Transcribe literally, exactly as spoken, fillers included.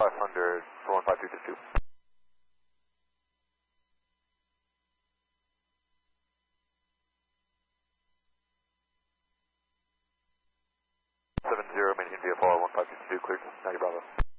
five hundred for one five two two. seven zero, maintain V F R one five two two, cleared, ninety Bravo.